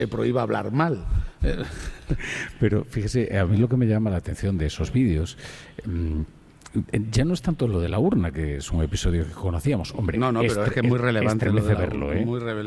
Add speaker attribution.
Speaker 1: prohíba hablar mal.
Speaker 2: Pero fíjese, a mí lo que me llama la atención de esos vídeos ya no es tanto lo de la urna, que es un episodio que conocíamos. Hombre,
Speaker 1: no, pero es que es muy relevante
Speaker 2: estremece verlo, ¿eh?
Speaker 1: Muy